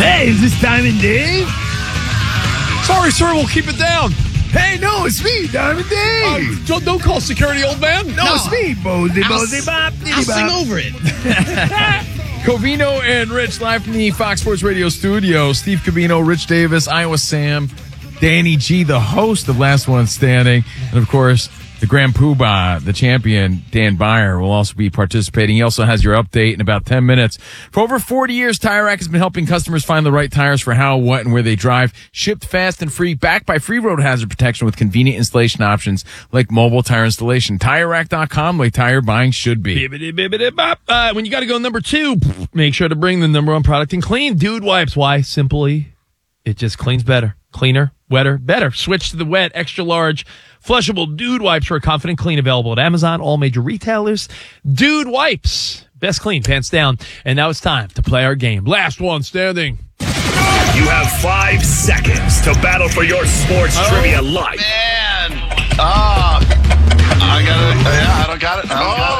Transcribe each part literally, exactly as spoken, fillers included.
Hey, is this Diamond Dave? Sorry, sir. We'll keep it down. Hey, no, it's me, Diamond Dave. Uh, don't, don't call security, old man. no, it's me, Bozy I'll, Bozy Bop. I'll sing over it. Covino and Rich live from the Fox Sports Radio studio. Steve Covino, Rich Davis, Iowa Sam, Danny G, the host of Last One Standing, and of course, the Grand Poobah, the champion, Dan Beyer, will also be participating. He also has your update in about ten minutes. For over forty years, Tire Rack has been helping customers find the right tires for how, what, and where they drive. Shipped fast and free, backed by free road hazard protection with convenient installation options like mobile tire installation. Tire Rack dot com, like tire buying should be. Bibbidi, bibbidi, bop. Uh, when you got to go number two, make sure to bring the number one product in clean. Dude Wipes. Why? Simply, it just cleans better. Cleaner, wetter, better. Switch to the wet, extra large, flushable Dude Wipes for a confident clean, available at Amazon, all major retailers. Dude Wipes. Best clean, pants down. And now it's time to play our game. Last One Standing. You have five seconds to battle for your sports Oh, trivia life. Man. Oh. I got it. Yeah, I don't got it. I don't got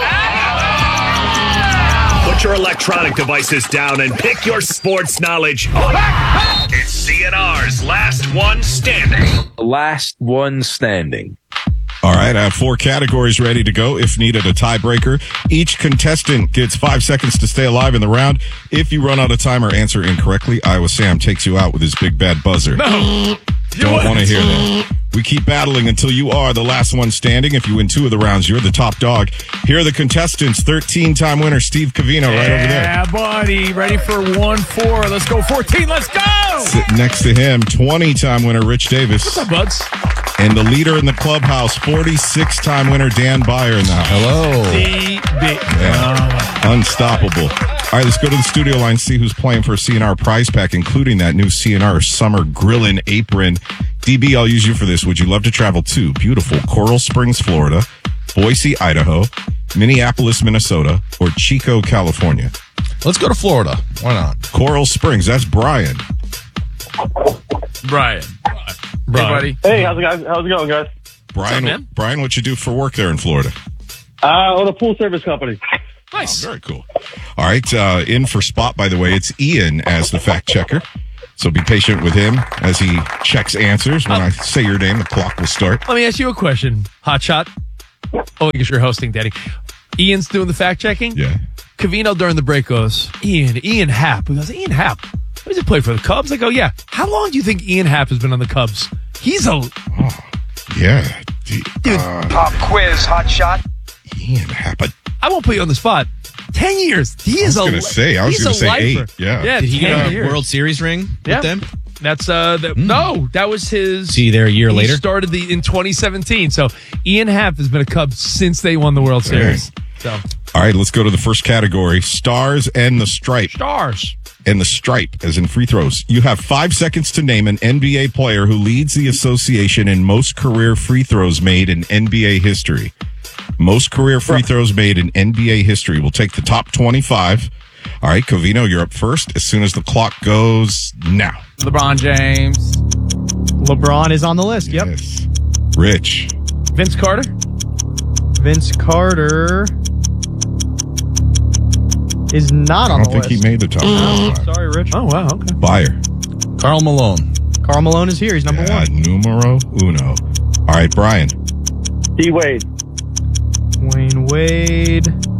it. Put your electronic devices down and pick your sports knowledge. It's C N R's Last One Standing. Last One Standing. All right, I have four categories ready to go. If needed, a tiebreaker. Each contestant gets five seconds to stay alive in the round. If you run out of time or answer incorrectly, Iowa Sam takes you out with his big bad buzzer. No. Don't want to hear that. We keep battling until you are the last one standing. If you win two of the rounds, you're the top dog. Here are the contestants. thirteen-time winner Steve Covino right over there. Yeah, buddy. Ready for one four. Let's go. fourteen. Let's go. Sitting next to him, twenty-time winner Rich Davis. What's up, buds? And the leader in the clubhouse, forty-six-time winner Dan Beyer in the house. Hello. D B. Yeah. Unstoppable. All right, let's go to the studio line, see who's playing for a C N R prize pack, including that new C N R Summer Grillin' Apron. D B, I'll use you for this. Would you love to travel to beautiful Coral Springs, Florida, Boise, Idaho, Minneapolis, Minnesota, or Chico, California? Let's go to Florida. Why not? Coral Springs. That's Brian. Brian. Brian. Hey, buddy. Hey, how's it guys? How's it going, guys? Brian, What's up, man? Brian, what you do for work there in Florida? Uh, on a full service company. Nice. Oh, very cool. All right, uh, in for Spot, by the way, it's Ian as the fact checker. So be patient with him as he checks answers. When Um, I say your name, the clock will start. Let me ask you a question, Hotshot. Oh, I guess you're hosting, Daddy. Ian's doing the fact checking. Yeah. Covino during the break goes, Ian, Ian Happ. He goes, Ian Happ. Does he play for the Cubs? I go, yeah. How long do you think Ian Happ has been on the Cubs? He's a Oh, yeah. D- dude. uh, Pop quiz, hot shot. Ian Happ. I won't put you on the spot. Ten years. He is I was a. gonna say, I was he's gonna a say lifer. eight, yeah. Yeah. Did he ten get a years. World Series ring Yeah. with them? That's uh. The, No, that was his. See, there a year he later. started the in twenty seventeen. So Ian Happ has been a Cub since they won the World Series. So All right, let's go to the first category. Stars and the Stripe. stars. And the stripe, as in free throws. You have five seconds to name an N B A player who leads the association in most career free throws made in N B A history. Most career free throws made in N B A history. We'll take the top twenty-five. All right, Covino, you're up first as soon as the clock goes now. LeBron James. LeBron is on the list. Yep. Yes. Rich. Vince Carter. Vince Carter is not I on don't the think list. he made the top twenty-five. Sorry, Rich. Oh wow. Okay. Beyer. Karl Malone. Karl Malone is here. He's number Yeah, one. numero uno. All right, Brian. D Wade. Wayne Wade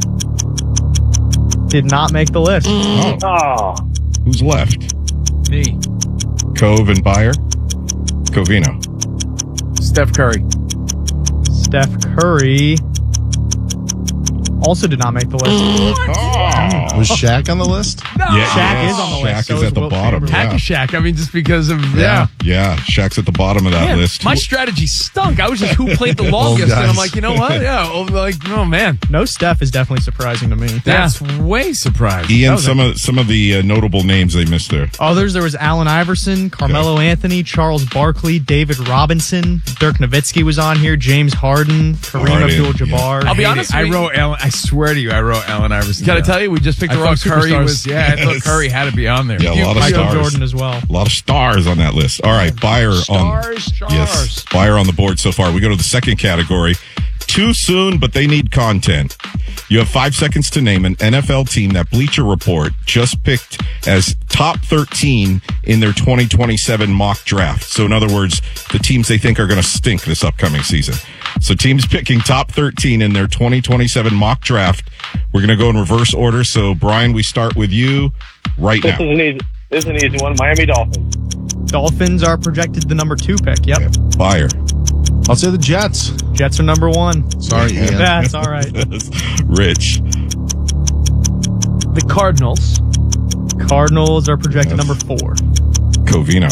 did not make the list. Oh, Oh, who's left? Me. Cove and Beyer. Covino. Steph Curry. Steph Curry also did not make the list. Oh. Was Shaq on the list? Yeah, Shaq yes. is on the list. Shaq So is is at the Wilt bottom. Chamberlain. Yeah. Hack-a-Shack. I mean, just because of yeah. yeah, Shaq's at the bottom of that Man, list. my strategy stunk. I was just who played the longest, and I'm guys. like, you know what? Yeah, oh, like oh man, No Steph is definitely surprising to me. That's way surprising. Ian, was some of some of the uh, notable names they missed there. Others, there was Allen Iverson, Carmelo Anthony, Charles Barkley, David Robinson, Dirk Nowitzki was on here, James Harden, Kareem Harden, Abdul-Jabbar. I'll be Hate honest it. I with you. wrote Allen. I swear to you, I wrote Allen Iverson. Gotta down. tell you, we just picked I the wrong thought Curry superstars. was. Yeah, I thought Yes. Curry had to be on there. Yeah, a You- lot of Michael stars. Jordan as well. A lot of stars on that list. All right, Beyer on Stars, stars. yes, Beyer on the board so far. We go to the second category. too soon, but they need content. You have five seconds to name an N F L team that Bleacher Report just picked as top thirteen in their twenty twenty-seven mock draft. So in other words, the teams they think are going to stink this upcoming season. So teams picking top thirteen in their twenty twenty-seven mock draft. We're going to go in reverse order. So Brian, we start with you right This now. is an easy. This is an easy one. Miami Dolphins. Dolphins are projected the number two pick. Yep. Fire. I'll say the Jets. Jets are number one. Sorry, Ian. That's all right. Rich. The Cardinals. Cardinals are projected number four. Covino.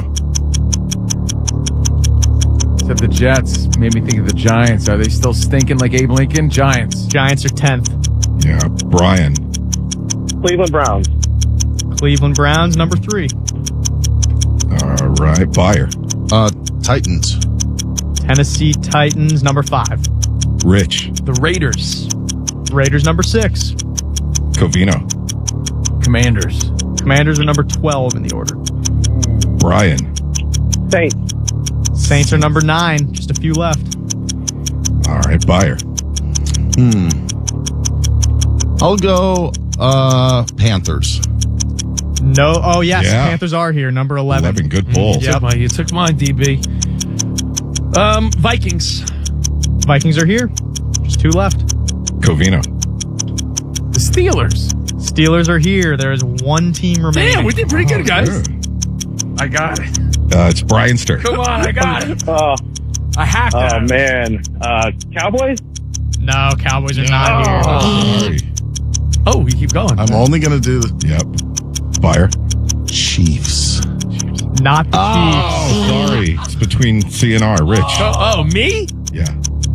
Said the Jets. Made me think of the Giants. Are they still stinking like Abe Lincoln? Giants. Giants are tenth. Yeah. Brian. Cleveland Browns. Cleveland Browns, number three. All right. Fire. Uh, Titans. Tennessee Titans, number five. Rich. The Raiders. Raiders, number six. Covino. Commanders. Commanders are number twelve in the order. Brian. Saints. Saints are number nine. Just a few left. All right. Fire. Hmm. I'll go uh, Panthers. No. Oh, yes. Yeah. Panthers are here, number eleven. eleven. Good pull. You took my, you took mine, D B. Um, Vikings. Vikings are here. Just two left. Covino. The Steelers. Steelers are here. There is one team remaining. Damn, we did pretty good, guys. I got it. Uh, it's Brian's turn. Come on, I got it. Oh, I have to. oh have it. man. Uh, Cowboys. No, Cowboys are not here. Oh, sorry. Oh, we keep going. I'm only going to do the Yep. Fire. Chiefs. Not the Oh, sorry. It's between C and R. Rich. Oh, oh, me? Yeah.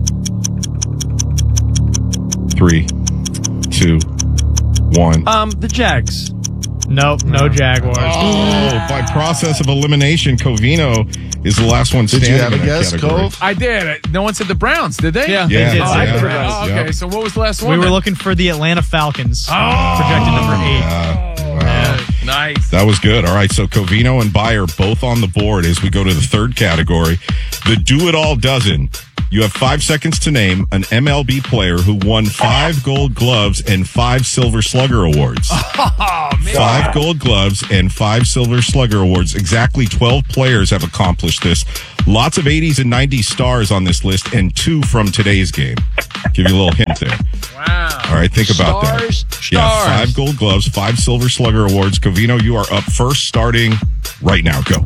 Three, two, one. Um, the Jags. Chiefs. Nope, no Jaguars. Oh, by process of elimination, Covino is the last one Did standing. you have a in that guess, category. Cove? I did. No one said the Browns, did they? Yeah. Yeah, They did yeah, say yeah. the Browns. Oh, okay. Yep. So what was the last one? We were then? looking for the Atlanta Falcons. Oh. Projected number eight. Uh, wow. Nice. That was good. All right, so Covino and Bayer both on the board as we go to the third category, the do-it-all dozen. You have five seconds to name an M L B player who won five Gold Gloves and five Silver Slugger Awards. Oh, man. Five Gold Gloves and five Silver Slugger Awards. Exactly twelve players have accomplished this. Lots of eighties and nineties stars on this list, and two from today's game. Give you a little hint there. Wow. All right, think about Stars, that. Yeah, stars. five Gold Gloves, five Silver Slugger Awards. Covino, you are up first, starting right now. Go.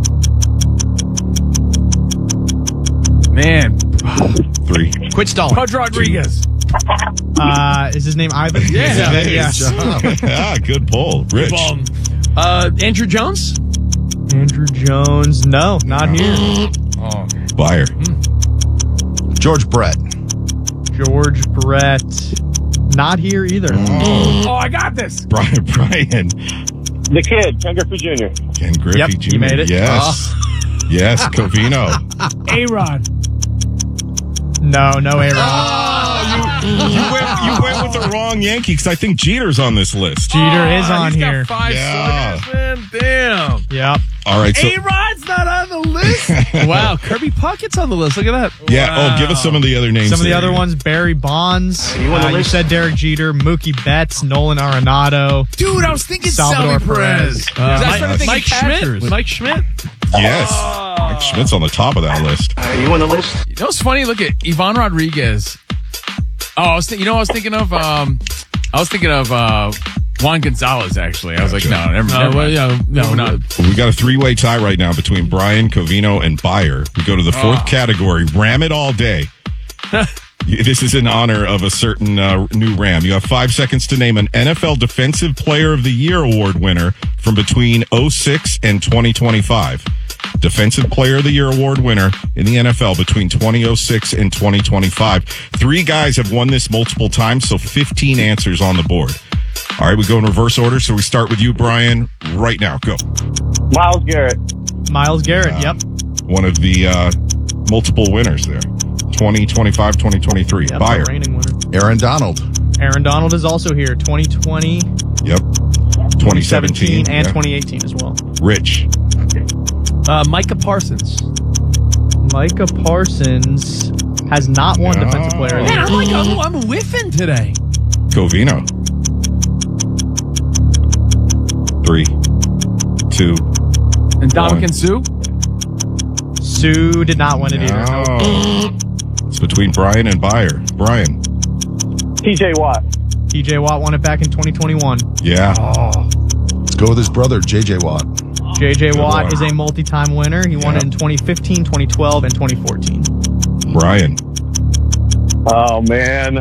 Man. Three. Quit stalling. Pudge Rodriguez. Uh, is his name Ivan? Yeah. Yeah. Ah, good pull. Rich. Um, uh, Andrew Jones? Andrew Jones. No, not here. Oh. Bayer. George Brett. George Brett. Not here either. Oh, I got this. Brian. Brian. The kid. Ken Griffey Junior Ken Griffey Yep, Junior you made it. Yes. Yes, Covino. A-Rod. No, no Aaron. You went, you went with the wrong Yankee because I think Jeter's on this list. Jeter is Oh, on he's here. Got five Yeah. sluggers, man. Damn. Yep. All right, so A-Rod's not on the list. Wow, Kirby Puckett's on the list. Look at that. yeah. Oh, give us some of the other names. Some of the there. other ones, Barry Bonds. You, uh, you said Derek Jeter, Mookie Betts, Nolan Arenado. Dude, I was thinking Salvador Salvador Perez. Perez. Uh, I Mike, started thinking Mike catchers. Schmidt. Mike Schmidt. Yes. Mike Schmidt's on the top of that list. You on the list? You know what's funny? Look at Ivan Rodriguez. Oh, I was th- you know what I was thinking of? Um, I was thinking of uh, Juan Gonzalez, actually. I was like, no, never, Uh, never well, mind. yeah, no, Moving no. on. We got a three-way tie right now between Brian, Covino, and Bayer. We go to the fourth Oh. category, Ram It All Day. This is in honor of a certain uh, new Ram. You have five seconds to name an N F L Defensive Player of the Year award winner from between oh six and twenty twenty-five. Defensive Player of the Year award winner in the N F L between twenty oh six and twenty twenty-five. Three guys have won this multiple times, so fifteen answers on the board. All right, we go in reverse order, so we start with you, Brian, right now. Go. Myles Garrett. Miles Garrett. Yep. One of the uh, multiple winners there. twenty twenty-five, twenty twenty-three. Yep, Bayer. the reigning winner. Aaron Donald. Aaron Donald is also here. twenty twenty, Yep. twenty seventeen. and yeah. twenty eighteen as well. Rich. Uh, Micah Parsons. Micah Parsons has not won No. Defensive Player of the Man, Year. I'm like, I'm, I'm whiffing today. Covino. Three, two, And Dominican One. Sue? Sue did not win it either. no. It's between Brian and Byer. Brian. T J Watt. T J Watt won it back in twenty twenty-one. Yeah. Let's go with his brother, J J Watt. J J Watt one. is a multi-time winner. He won Yeah. it in twenty fifteen, twenty twelve, and twenty fourteen. Brian. Oh, man.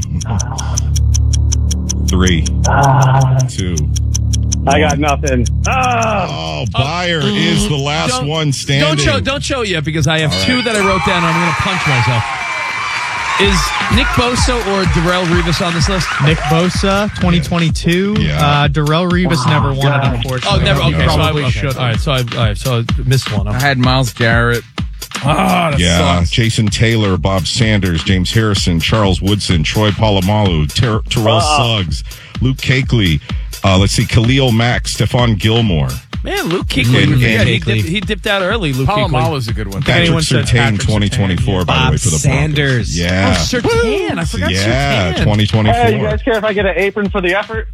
Three, two. I got nothing. Ah! Oh, Byer is the last Don't- one standing. Don't show, don't show yet because I have All right. two that I wrote down and I'm going to punch myself. Is Nick Bosa or Darrell Revis on this list? Nick Bosa, twenty twenty-two. Yeah. Uh, Darrell Revis never won it, unfortunately. Oh, never. He Okay, so I probably okay. should. All right, so I, all right, so I missed one. I had Miles Garrett. Ah, that Yeah, sucks. Jason Taylor, Bob Sanders, James Harrison, Charles Woodson, Troy Polamalu, Ter- Terrell Suggs, Luke Kuechly. Uh, let's see, Khalil Mack, Stephon Gilmore, Man, Luke Kuechly. Luke Yeah, he, Kuechly. dipped, he dipped out early. Luke Kuechly. Palomalu's a good one. Patrick anyone said Surtain, Patrick twenty twenty-four, by the Bob way, for the Sanders. Broncos. Yeah. Oh, Surtain. I forgot yeah, Surtain. twenty twenty-four. Hey, you guys care if I get an apron for the effort?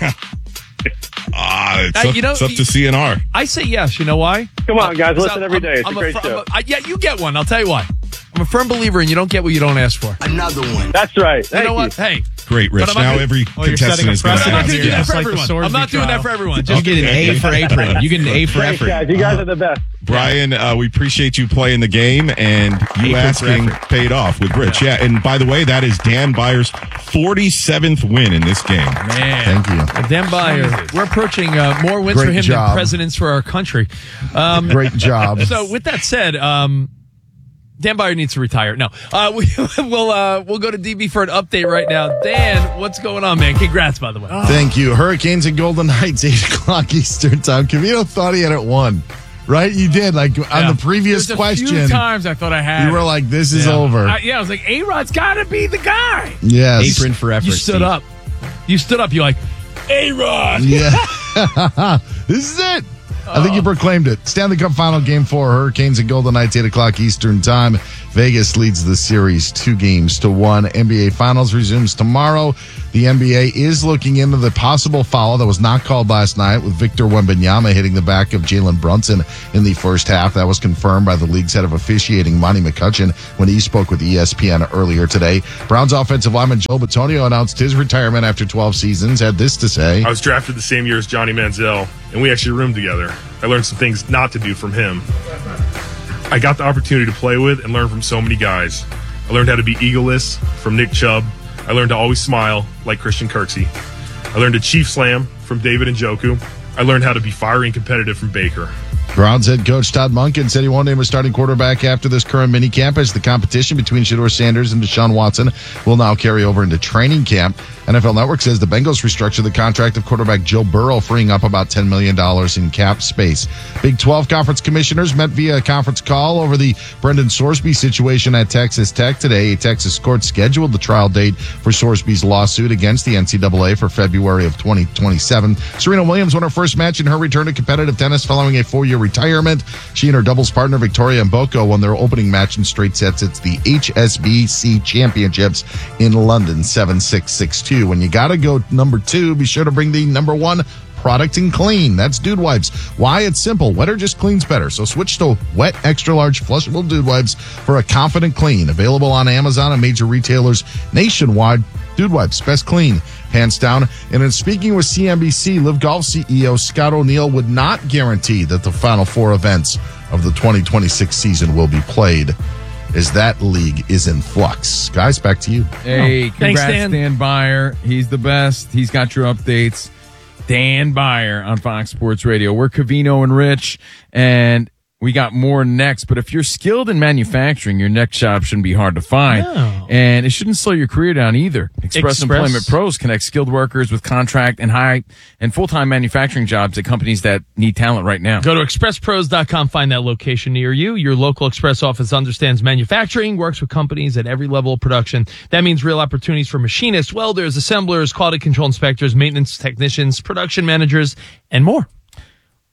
Ah, it's, Uh, up, you know, it's up to C N R. I say yes. You know why? Come on, guys. Because Listen I'm- every day. It's I'm a great fir- I'm show. a- I- yeah, you get one. I'll tell you why. I'm a firm believer in you don't get what you don't ask for. Another one. That's right. You Thank know what? Hey, Great, Rich. But I'm not Now gonna- every Oh, you're contestant setting a is going to I'm not precedent going to here, do that just for like the everyone. Sorsby I'm not doing that trial. for everyone. You Just get an A for apron. You get an A for Thanks, effort. guys. You guys are the best. Brian, uh, we appreciate you playing the game, and you Apron for asking effort. paid off with Rich. Yeah, and by the way, that is Dan Byers' forty-seventh win in this game. Man. Thank you. Dan Byer. We're approaching uh, more wins Great for him job. than presidents for our country. Um, Great job. So with that said, um, Dan Byer needs to retire. No, uh, we, we'll uh, we'll go to D B for an update right now. Dan, what's going on, man? Congrats, by the way. Thank you. Hurricanes and Golden Knights, eight o'clock Eastern time. Cavino thought he had it won. Right? You did. Like on Yeah. the previous There's a question, few times I thought I had you were it. like, this is Yeah. over. I, yeah, I was like, A-Rod's got to be the guy. yes. Apron for effort. You stood Steve. up. You stood up. You're like, A-Rod. Yeah. This is it. I think you proclaimed it. Stanley Cup final game four, Hurricanes and Golden Knights, eight o'clock Eastern time. Vegas leads the series two games to one. N B A Finals resumes tomorrow. The N B A is looking into the possible foul that was not called last night with Victor Wembanyama hitting the back of Jalen Brunson in the first half. That was confirmed by the league's head of officiating, Monty McCutcheon, when he spoke with E S P N earlier today. Browns offensive lineman Joe Batonio announced his retirement after twelve seasons, had this to say. I was drafted the same year as Johnny Manziel, and we actually roomed together. I learned some things not to do from him. I got the opportunity to play with and learn from so many guys. I learned how to be egoless from Nick Chubb. I learned to always smile like Christian Kirksey. I learned to chief slam from David Njoku. I learned how to be fiery and competitive from Baker. Browns head coach Todd Monken said he won't name a starting quarterback after this current minicamp as the competition between Shedeur Sanders and Deshaun Watson will now carry over into training camp. N F L Network says the Bengals restructured the contract of quarterback Joe Burrow, freeing up about ten million dollars in cap space. Big twelve conference commissioners met via a conference call over the Brendan Sorsby situation at Texas Tech today. A Texas court scheduled the trial date for Sorsby's lawsuit against the N C double A for February of twenty twenty-seven. Serena Williams won her first match in her return to competitive tennis following a four-year retirement. She and her doubles partner Victoria Mboko won their opening match in straight sets. It's the H S B C Championships in London, seven six six two. When you gotta go number two, be sure to bring the number one product and clean. That's Dude Wipes. Why? It's simple. Wetter just cleans better. So switch to wet, extra large, flushable Dude Wipes for a confident clean. Available on Amazon and major retailers nationwide. Dude Wipes, best clean, hands down. And in speaking with C N B C, Live Golf C E O Scott O'Neill would not guarantee that the final four events of the twenty twenty-six season will be played, as that league is in flux. Guys, back to you. Hey, Thanks, congrats, Dan. Dan Byer. He's the best. He's got your updates. Dan Byer on Fox Sports Radio. We're Cavino and Rich, and we got more next. But if you're skilled in manufacturing, your next job shouldn't be hard to find. No. And it shouldn't slow your career down either. Express, Express. Employment Pros connect skilled workers with contract and high and full-time manufacturing jobs at companies that need talent right now. Go to express pros dot com, find that location near you. Your local Express office understands manufacturing, works with companies at every level of production. That means real opportunities for machinists, welders, assemblers, quality control inspectors, maintenance technicians, production managers, and more.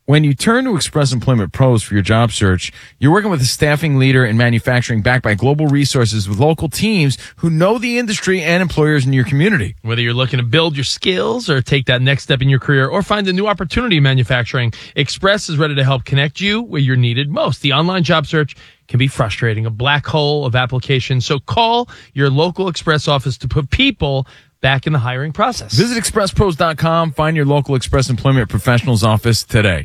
When you turn to Express Employment Pros for your job search, you're working with a staffing leader in manufacturing backed by global resources with local teams who know the industry and employers in your community. Whether you're looking to build your skills or take that next step in your career or find a new opportunity in manufacturing, Express is ready to help connect you where you're needed most. The online job search can be frustrating, a black hole of applications. So call your local Express office to put people back in the hiring process. Visit express pros dot com. Find your local Express Employment Professionals office today.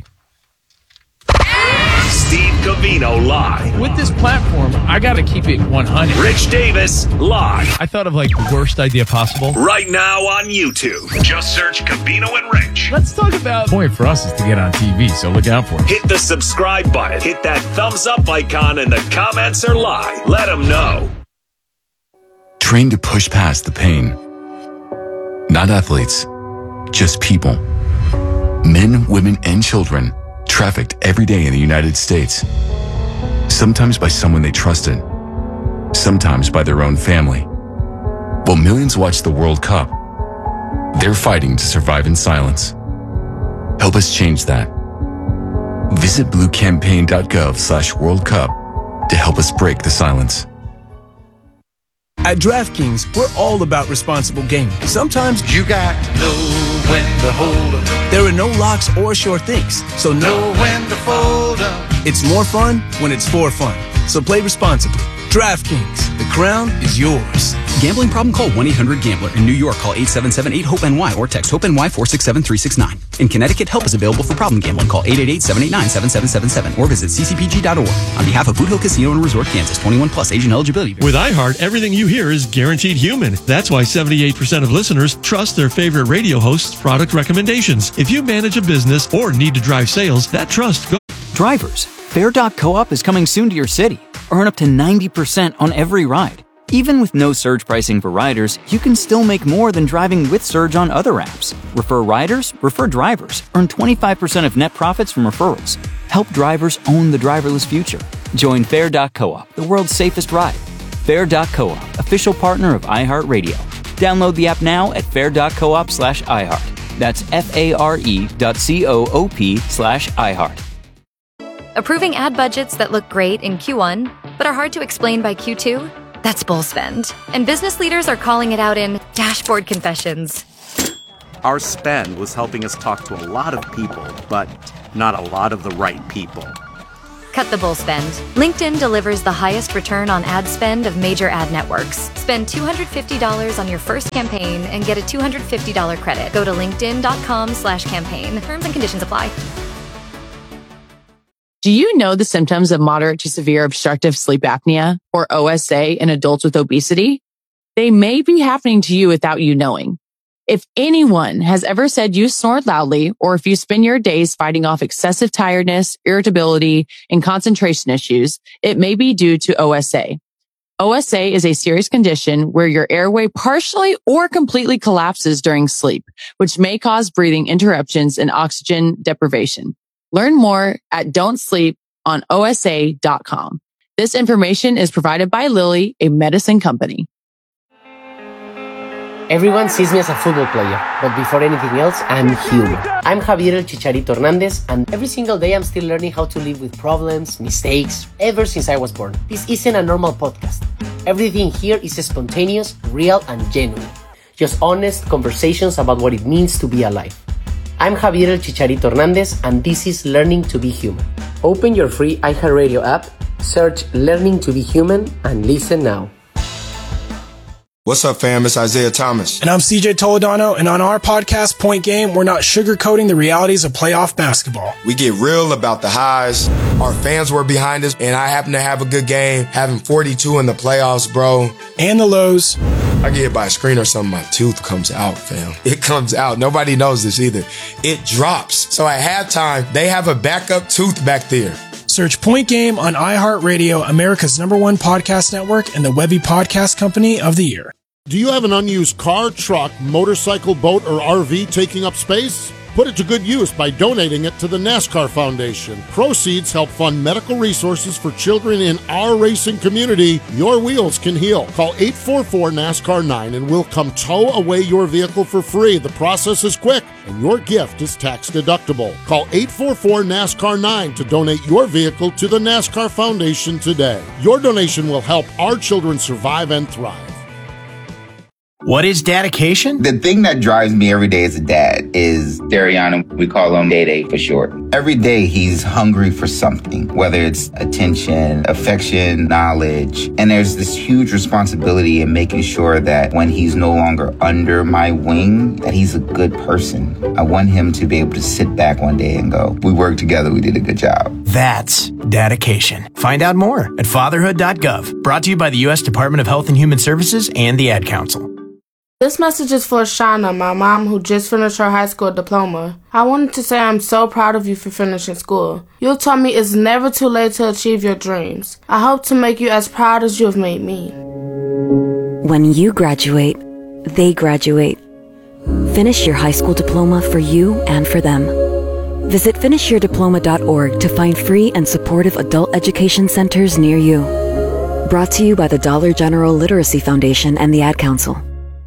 Steve Covino live. With this platform, I got to keep it one hundred. Rich Davis live. I thought of like the worst idea possible. Right now on YouTube. Just search Covino and Rich. Let's talk about... The point for us is to get on T V, so look out for it. Hit the subscribe button. Hit that thumbs up icon and the comments are live. Let them know. Train to push past the pain. Not athletes, just people. Men, women, and children trafficked every day in the United States. Sometimes by someone they trusted, sometimes by their own family. While millions watch the World Cup, they're fighting to survive in silence. Help us change that. Visit bluecampaign.gov slash World Cup to help us break the silence. At DraftKings, we're all about responsible gaming. Sometimes you got to know when to hold up. There are no locks or sure things, so know when to fold up. It's more fun when it's for fun. So play responsibly. DraftKings, the crown is yours. Gambling problem? Call one eight hundred gambler. In New York, call eight seven seven eight hope N Y or text HOPE-NY four six seven three six nine. In Connecticut, help is available for problem gambling. Call eight eight eight seven eight nine seven seven seven seven or visit c c p g dot org. On behalf of Boot Hill Casino and Resort, Kansas, twenty-one plus, age and eligibility. With iHeart, everything you hear is guaranteed human. That's why seventy-eight percent of listeners trust their favorite radio host's product recommendations. If you manage a business or need to drive sales, that trust goes. Drivers, Fair dot co-op is coming soon to your city. Earn up to ninety percent on every ride. Even with no surge pricing for riders, you can still make more than driving with Surge on other apps. Refer riders, refer drivers. Earn twenty-five percent of net profits from referrals. Help drivers own the driverless future. Join Fair dot co-op, the world's safest ride. Fair dot co-op, official partner of iHeartRadio. Download the app now at fair dot coop slash iHeart. That's F-A-R-E dot C-O-O-P slash iHeart. Approving ad budgets that look great in Q one, but are hard to explain by Q two? That's bull spend. And business leaders are calling it out in dashboard confessions. Our spend was helping us talk to a lot of people, but not a lot of the right people. Cut the bull spend. LinkedIn delivers the highest return on ad spend of major ad networks. Spend two hundred fifty dollars on your first campaign and get a two hundred fifty dollars credit. Go to linkedin.com slash campaign. Terms and conditions apply. Do you know the symptoms of moderate to severe obstructive sleep apnea, or O S A, in adults with obesity? They may be happening to you without you knowing. If anyone has ever said you snore loudly, or if you spend your days fighting off excessive tiredness, irritability, and concentration issues, it may be due to O S A. O S A is a serious condition where your airway partially or completely collapses during sleep, which may cause breathing interruptions and oxygen deprivation. Learn more at don't sleep on O S A dot com. This information is provided by Lilly, a medicine company. Everyone sees me as a football player, but before anything else, I'm human. I'm Javier El Chicharito Hernandez, and every single day I'm still learning how to live with problems, mistakes, ever since I was born. This isn't a normal podcast. Everything here is spontaneous, real, and genuine. Just honest conversations about what it means to be alive. I'm Javier El Chicharito Hernandez, and this is Learning to be Human. Open your free iHeartRadio app, search Learning to be Human, and listen now. What's up, fam? It's Isaiah Thomas. And I'm C J Toledano, and on our podcast, Point Game, we're not sugarcoating the realities of playoff basketball. We get real about the highs. Our fans were behind us, and I happen to have a good game, having forty-two in the playoffs, bro. And the lows. I get hit by a screen or something, my tooth comes out, fam. It comes out. Nobody knows this either. It drops. So at halftime, they have a backup tooth back there. Search Point Game on iHeartRadio, America's number one podcast network, and the Webby Podcast Company of the Year. Do you have an unused car, truck, motorcycle, boat, or R V taking up space? Put it to good use by donating it to the NASCAR Foundation. Proceeds help fund medical resources for children in our racing community. Your wheels can heal. Call eight four four NASCAR nine and we'll come tow away your vehicle for free. The process is quick and your gift is tax deductible. Call eight four four NASCAR nine to donate your vehicle to the NASCAR Foundation today. Your donation will help our children survive and thrive. What is dedication? The thing that drives me every day as a dad is Dariana. We call him Day Day for short. Every day he's hungry for something, whether it's attention, affection, knowledge. And there's this huge responsibility in making sure that when he's no longer under my wing, that he's a good person. I want him to be able to sit back one day and go, we worked together, we did a good job. That's dedication. Find out more at fatherhood dot gov. Brought to you by the U S Department of Health and Human Services and the Ad Council. This message is for Shauna, my mom who just finished her high school diploma. I wanted to say I'm so proud of you for finishing school. You taught me it's never too late to achieve your dreams. I hope to make you as proud as you have made me. When you graduate, they graduate. Finish your high school diploma for you and for them. Visit finish your diploma dot org to find free and supportive adult education centers near you. Brought to you by the Dollar General Literacy Foundation and the Ad Council.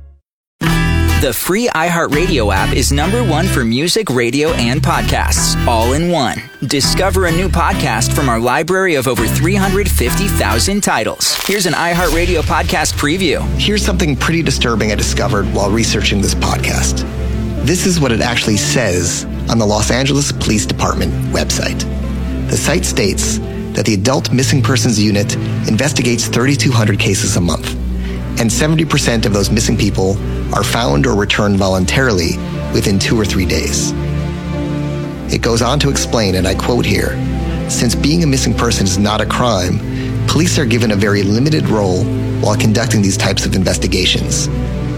The free iHeartRadio app is number one for music, radio, and podcasts, all in one. Discover a new podcast from our library of over three hundred fifty thousand titles. Here's an iHeartRadio podcast preview. Here's something pretty disturbing I discovered while researching this podcast. This is what it actually says on the Los Angeles Police Department website. The site states that the Adult Missing Persons Unit investigates thirty-two hundred cases a month, and seventy percent of those missing people are found or returned voluntarily within two or three days. It goes on to explain, and I quote here, since being a missing person is not a crime, police are given a very limited role while conducting these types of investigations.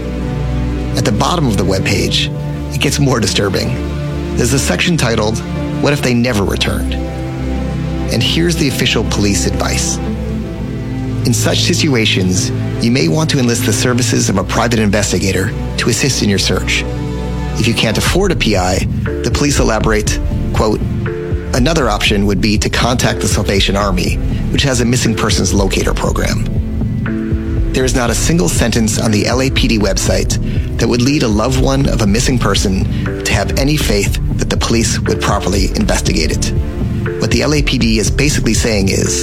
At the bottom of the webpage, it gets more disturbing. There's a section titled, What If They Never Returned? And here's the official police advice. In such situations, you may want to enlist the services of a private investigator to assist in your search. If you can't afford a P I, the police elaborate, quote, another option would be to contact the Salvation Army, which has a missing persons locator program. There is not a single sentence on the L A P D website that would lead a loved one of a missing person to have any faith that the police would properly investigate it. What the L A P D is basically saying is,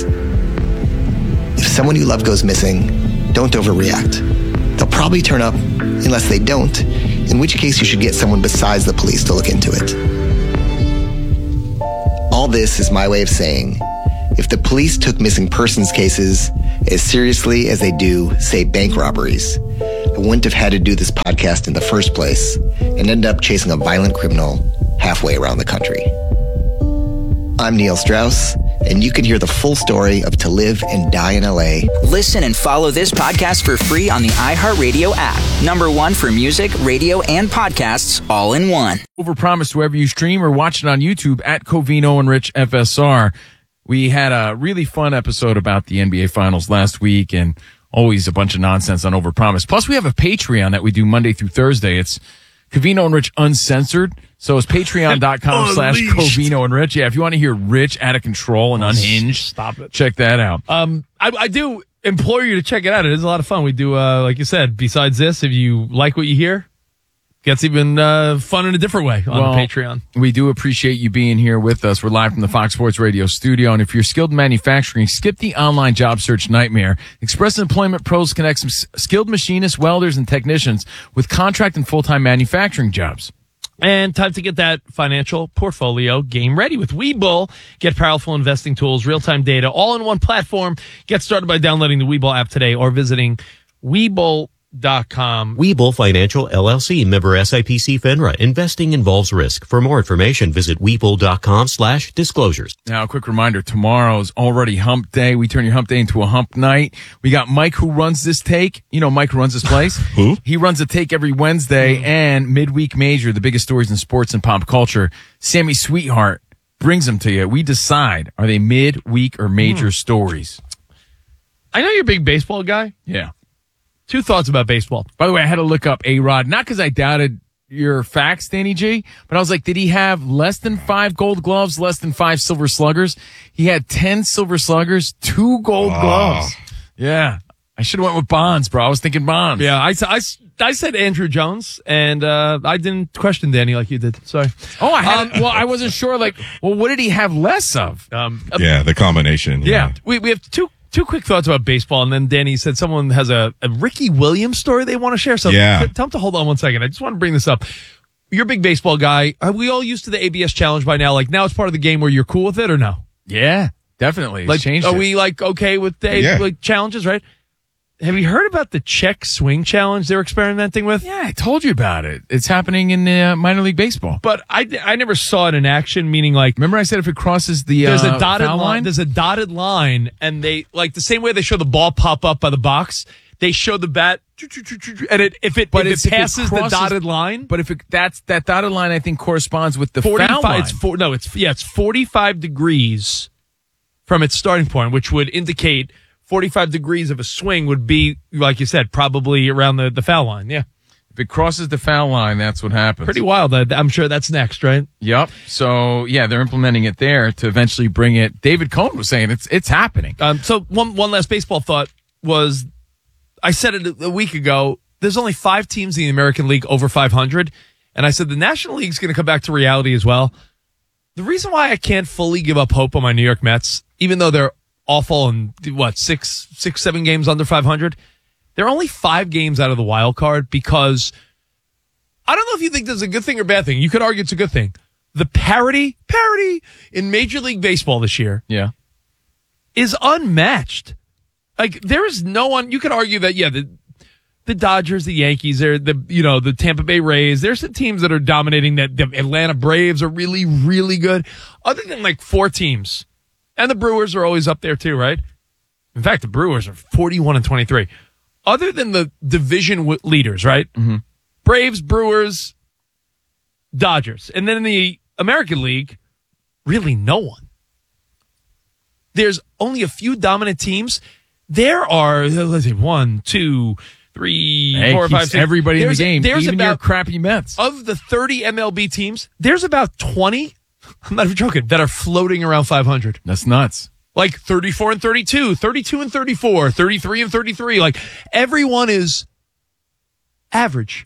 if someone you love goes missing, don't overreact. They'll probably turn up unless they don't, in which case you should get someone besides the police to look into it. All this is my way of saying, if the police took missing persons cases as seriously as they do, say, bank robberies, I wouldn't have had to do this podcast in the first place and end up chasing a violent criminal halfway around the country. I'm Neil Strauss, and you can hear the full story of To Live and Die in L A. Listen and follow this podcast for free on the iHeartRadio app. Number one for music, radio, and podcasts, all in one. Overpromise wherever you stream or watch it on YouTube at Covino and Rich F S R. We had a really fun episode about the N B A Finals last week, and always a bunch of nonsense on Overpromise. Plus, we have a Patreon that we do Monday through Thursday. It's Covino and Rich Uncensored. So it's patreon.com slash Covino and Rich. Yeah, if you want to hear Rich out of control and unhinged, stop it. Check that out. Um, I, I do implore you to check it out. It is a lot of fun. We do, uh, like you said, besides this, if you like what you hear, gets even uh, fun in a different way on well, the Patreon. We do appreciate you being here with us. We're live from the Fox Sports Radio studio. And if you're skilled in manufacturing, skip the online job search nightmare. Express Employment Pros connects some skilled machinists, welders, and technicians with contract and full-time manufacturing jobs. And time to get that financial portfolio game ready with Webull. Get powerful investing tools, real-time data, all in one platform. Get started by downloading the Webull app today or visiting Webull dot com. Webull Financial L L C, member S I P C FINRA. Investing involves risk. For more information, visit Webull.com slash disclosures. Now, a quick reminder, tomorrow's already hump day. We turn your hump day into a hump night. We got Mike, who runs this take. You know, Mike runs this place. Who? He runs a take every Wednesday, and midweek major, the biggest stories in sports and pop culture. Sammy Sweetheart brings them to you. We decide, are they midweek or major mm. stories? I know you're a big baseball guy. Yeah. Two thoughts about baseball. By the way, I had to look up A-Rod, not because I doubted your facts, Danny G, but I was like, did he have less than five gold gloves, less than five silver sluggers? He had ten silver sluggers, two gold Wow. gloves. Yeah. I should have went with Bonds, bro. I was thinking Bonds. Yeah, I, I, I said Andrew Jones, and uh, I didn't question Danny like you did. Sorry. Oh, I had. Um, well, I wasn't sure. Like, well, what did he have less of? Um, Yeah, the combination. yeah, we we have two two quick thoughts about baseball, and then Danny said someone has a, a Ricky Williams story they want to share. So Yeah. t- tell him to hold on one second. I just want to bring this up. You're a big baseball guy. Are we all used to the A B S challenge by now? Like now, it's part of the game where you're cool with it, or no? Yeah, definitely. It's Like, changed are it. we like okay with the Yeah. like challenges? Right? Have you heard about the check swing challenge they're experimenting with? Yeah, I told you about it. It's happening in uh, minor league baseball. But I, I never saw it in action, meaning like, remember I said if it crosses the there's uh, a dotted foul line, line? there's a dotted line, and they like the same way they show the ball pop up by the box, they show the bat, and it if it But if it's- it if it passes crosses- the dotted line, But if it, that's that dotted line, I think corresponds with the foul forty-five, line. it's four, no, it's yeah, it's forty-five degrees from its starting point, which would indicate forty-five degrees of a swing would be, like you said, probably around the, the foul line. Yeah. If it crosses the foul line, that's what happens. Pretty wild. I- I'm sure that's next, right? Yep. So yeah, they're implementing it there to eventually bring it. David Cohn was saying it's it's happening. Um, so one one last baseball thought was, I said it a week ago, there's only five teams in the American League over five hundred, and I said the National League's going to come back to reality as well. The reason why I can't fully give up hope on my New York Mets, even though they're awful and what, six, six, seven games under five hundred, they're only five games out of the wild card because I don't know if you think this is a good thing or bad thing. You could argue it's a good thing. The parity, parity in Major League Baseball this year Yeah. is unmatched. Like there is no one. You could argue that yeah, the the Dodgers, the Yankees, they're the you know the Tampa Bay Rays. There's some teams that are dominating. That the Atlanta Braves are really really good. Other than like four teams, and the Brewers are always up there too, right? In fact, the Brewers are forty-one and twenty-three. Other than the division w- leaders, right? Mm-hmm. Braves, Brewers, Dodgers, and then in the American League, really no one. There's only a few dominant teams. There are, let's see, one, two, three, Hey, four, keeps five, six. everybody in the There's- game, There's even about your crappy Mets. Of the thirty M L B teams, there's about twenty. I'm not even joking. That are floating around five hundred. That's nuts. Like thirty-four and thirty-two, thirty-two and thirty-four, thirty-three and thirty-three. Like everyone is average,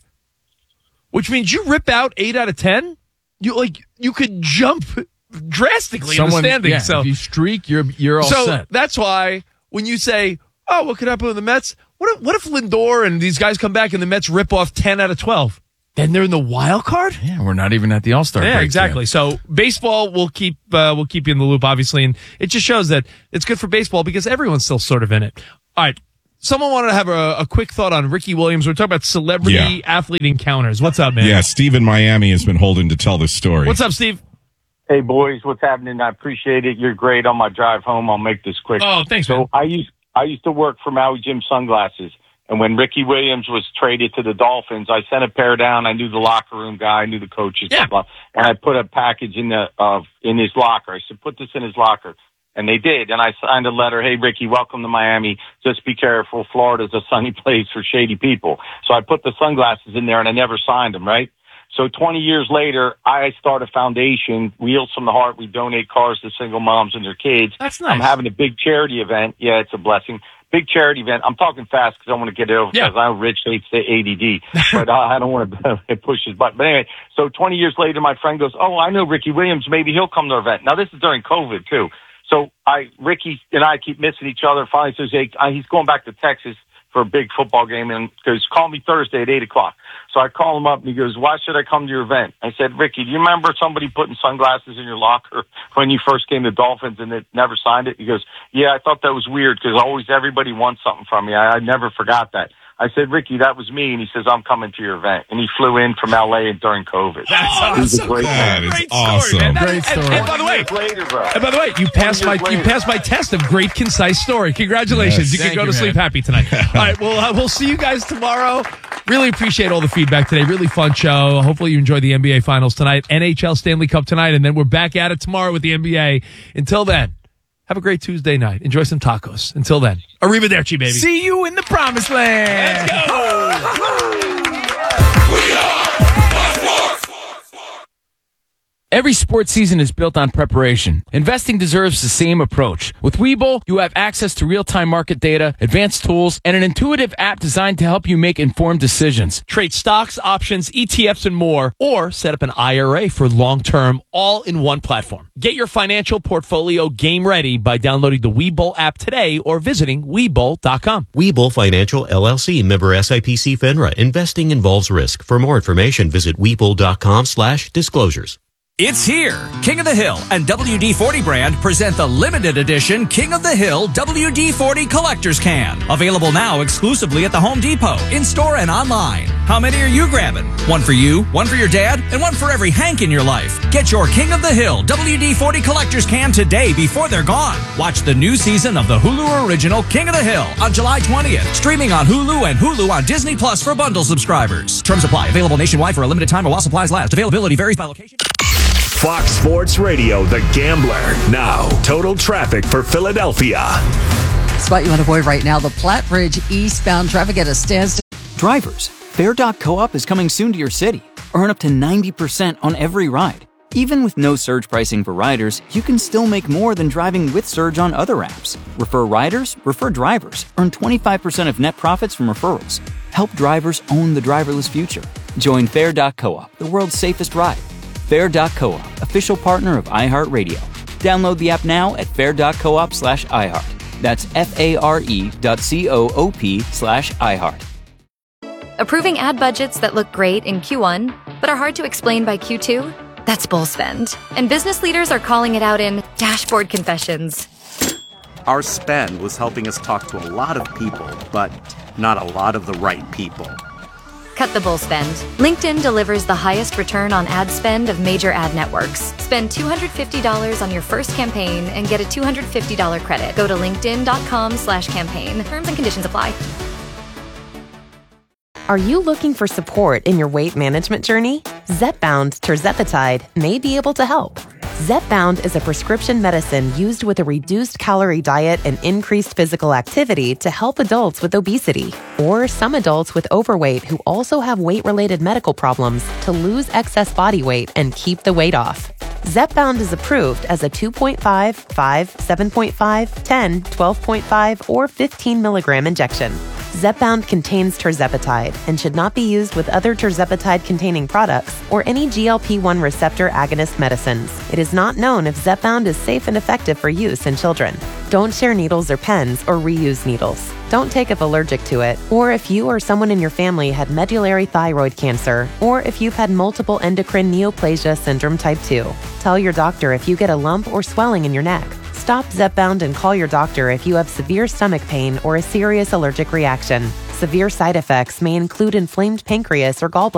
which means you rip out eight out of ten. You like you could jump drastically in the standings. Yeah, so if you streak, you're you're all so set. that's why when you say, "Oh, what could happen with the Mets?" What if, what if Lindor and these guys come back and the Mets rip off ten out of twelve? Then they're in the wild card. Yeah, we're not even at the All Star. Yeah, break exactly. yet. So baseball will keep uh, will keep you in the loop, obviously, and it just shows that it's good for baseball because everyone's still sort of in it. All right. Someone wanted to have a, a quick thought on Ricky Williams. We're talking about celebrity Yeah. athlete encounters. What's up, man? Yeah, Steve in Miami has been holding to tell this story. What's up, Steve? Hey, boys, what's happening? I appreciate it. You're great on my drive home. I'll make this quick. Oh, thanks, so man. I used I used to work for Maui Jim Sunglasses, and when Ricky Williams was traded to the Dolphins, I sent a pair down. I knew the locker room guy, I knew the coaches, Yeah. blah, blah, and I put a package in the uh, in his locker. I said, put this in his locker. And they did. And I signed a letter, hey, Ricky, welcome to Miami. Just be careful. Florida's a sunny place for shady people. So I put the sunglasses in there, and I never signed them, right? So twenty years later, I start a foundation, Wheels from the Heart. We donate cars to single moms and their kids. That's nice. I'm having a big charity event. Yeah, it's a blessing. Big charity event. I'm talking fast because I want to get it over Yeah. because I know Rich hates the A D D, but uh, I don't want to push his button. But anyway, so twenty years later, my friend goes, oh, I know Ricky Williams. Maybe he'll come to our event. Now, this is during COVID, too. So I, Ricky and I keep missing each other. Finally says, hey, uh, he's going back to Texas for a big football game and goes, call me Thursday at eight o'clock. So I call him up and he goes, why should I come to your event? I said, Ricky, do you remember somebody putting sunglasses in your locker when you first came to Dolphins and it never signed it? He goes, yeah, I thought that was weird because always everybody wants something from me. I, I never forgot that. I said, Ricky, that was me. And he says, I'm coming to your event. And he flew in from L A during COVID. That's He's awesome. a great That man. is Great awesome. story, man. That- Great and- story. And, by the way, Years later, bro. and by the way, you passed my years you later. passed my test of great concise story. Congratulations! Yes. You can Thank go you, to sleep man. happy tonight. All right, well, uh, we'll see you guys tomorrow. Really appreciate all the feedback today. Really fun show. Hopefully you enjoy the N B A Finals tonight, N H L Stanley Cup tonight, and then we're back at it tomorrow with the N B A. Until then, have a great Tuesday night. Enjoy some tacos. Until then, arrivederci, baby. See you in the promised land. Let's go. We are Every sports season is built on preparation. Investing deserves the same approach. With Webull, you have access to real-time market data, advanced tools, and an intuitive app designed to help you make informed decisions. Trade stocks, options, E T Fs, and more, or set up an I R A for long-term, all in one platform. Get your financial portfolio game ready by downloading the Webull app today or visiting Webull dot com. Webull Financial L L C, member S I P C FINRA. Investing involves risk. For more information, visit Webull dot com slash disclosures. It's here. King of the Hill and W D forty brand present the limited edition King of the Hill W D forty Collector's Can. Available now exclusively at the Home Depot, in-store and online. How many are you grabbing? One for you, one for your dad, and one for every Hank in your life. Get your King of the Hill W D forty Collector's Can today before they're gone. Watch the new season of the Hulu original King of the Hill on July twentieth. Streaming on Hulu and Hulu on Disney Plus for bundle subscribers. Terms apply. Available nationwide for a limited time or while supplies last. Availability varies by location. Fox Sports Radio, The Gambler. Now, total traffic for Philadelphia. Spot you on avoid right now. The Platte Bridge eastbound traffic at a standstill. Drivers, Fair dot Co-op is coming soon to your city. Earn up to ninety percent on every ride. Even with no surge pricing for riders, you can still make more than driving with surge on other apps. Refer riders, refer drivers. Earn twenty-five percent of net profits from referrals. Help drivers own the driverless future. Join Fair dot Co-op, the world's safest ride. Fair dot Co-op, official partner of iHeartRadio. Download the app now at fair dot coop slash iHeart. That's F-A-R-E dot C-O-O-P slash iHeart. Approving ad budgets that look great in Q one, but are hard to explain by Q two? That's bull spend. And business leaders are calling it out in dashboard confessions. Our spend was helping us talk to a lot of people, but not a lot of the right people. Cut the bull spend. LinkedIn delivers the highest return on ad spend of major ad networks. Spend two hundred fifty dollars on your first campaign and get a two hundred fifty dollars credit. Go to linkedin dot com slash campaign. Terms and conditions apply. Are you looking for support in your weight management journey? Zepbound tirzepatide may be able to help. Zepbound is a prescription medicine used with a reduced calorie diet and increased physical activity to help adults with obesity, or some adults with overweight who also have weight-related medical problems to lose excess body weight and keep the weight off. Zepbound is approved as a two point five, five, seven point five, ten, twelve point five, or fifteen milligram injection. Zepbound contains tirzepatide and should not be used with other tirzepatide-containing products or any G L P one receptor agonist medicines. It is not known if Zepbound is safe and effective for use in children. Don't share needles or pens or reuse needles. Don't take if allergic to it, or if you or someone in your family had medullary thyroid cancer, or if you've had multiple endocrine neoplasia syndrome type two. Tell your doctor if you get a lump or swelling in your neck. Stop Zepbound and call your doctor if you have severe stomach pain or a serious allergic reaction. Severe side effects may include inflamed pancreas or gallbladder.